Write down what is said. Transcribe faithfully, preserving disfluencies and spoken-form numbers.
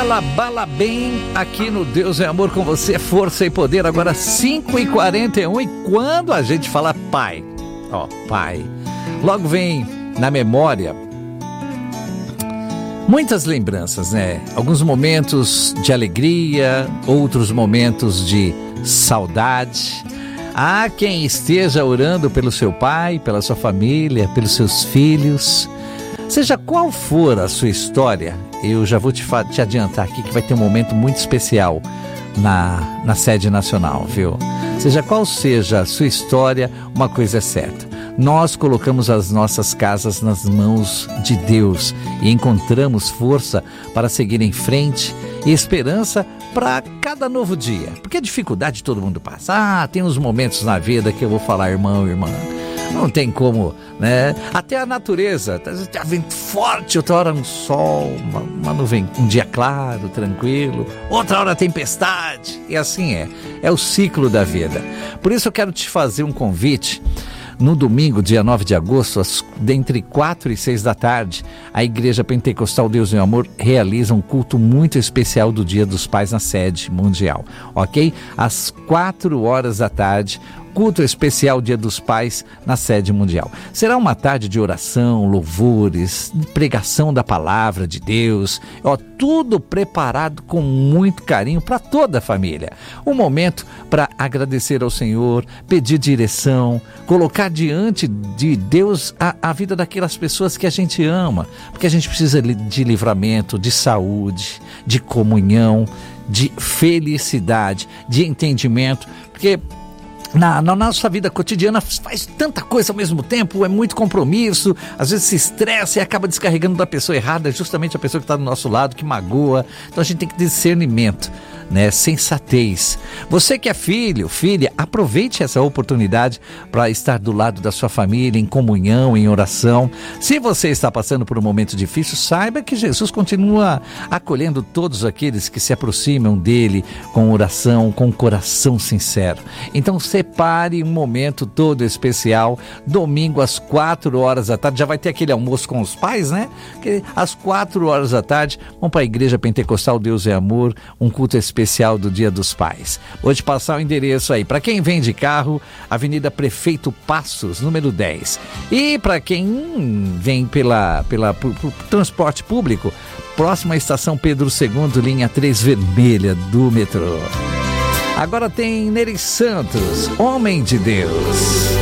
Bala, bala bem, aqui no Deus é Amor com você, força e poder, agora cinco e quarenta e um, e quando a gente fala pai, ó, pai, logo vem na memória muitas lembranças, né? Alguns momentos de alegria, outros momentos de saudade. Há quem esteja orando pelo seu pai, pela sua família, pelos seus filhos. Seja qual for a sua história, eu já vou te, te adiantar aqui que vai ter um momento muito especial na, na sede nacional, viu? Seja qual seja a sua história, uma coisa é certa. Nós colocamos as nossas casas nas mãos de Deus e encontramos força para seguir em frente e esperança para cada novo dia. Porque a dificuldade todo mundo passa. Ah, tem uns momentos na vida que eu vou falar, irmão, irmã, não tem como, né? Até a natureza, tá vento forte, outra hora um sol, uma, uma nuvem, um dia claro, tranquilo, outra hora tempestade, e assim é, é o ciclo da vida. Por isso eu quero te fazer um convite. No domingo, dia nove de agosto, às, entre quatro e seis da tarde, a Igreja Pentecostal Deus e Amor realiza um culto muito especial do Dia dos Pais na sede mundial, ok? Às quatro horas da tarde, culto especial Dia dos Pais na sede mundial. Será uma tarde de oração, louvores, pregação da palavra de Deus, ó, tudo preparado com muito carinho para toda a família. Um momento para agradecer ao Senhor, pedir direção, colocar diante de Deus a, a vida daquelas pessoas que a gente ama, porque a gente precisa de livramento, de saúde, de comunhão, de felicidade, de entendimento, porque Na, na nossa vida cotidiana faz tanta coisa ao mesmo tempo, é muito compromisso, às vezes se estressa e acaba descarregando da pessoa errada, justamente a pessoa que está do nosso lado, que magoa. Então a gente tem que ter discernimento, né? Sensatez. Você que é filho, filha, aproveite essa oportunidade para estar do lado da sua família, em comunhão, em oração. Se você está passando por um momento difícil, saiba que Jesus continua acolhendo todos aqueles que se aproximam dele com oração, com coração sincero. Então separe um momento todo especial, domingo às quatro horas da tarde, já vai ter aquele almoço com os pais, né? Que às quatro horas da tarde, vamos para a Igreja Pentecostal Deus é Amor, um culto especial do Dia dos Pais. Vou te passar o endereço aí. Para quem vem de carro, Avenida Prefeito Passos, número dez. E para quem hum, vem pela, pela por, por transporte público, próxima à estação Pedro segundo, linha três vermelha do metrô. Agora tem Nery Santos, Homem de Deus.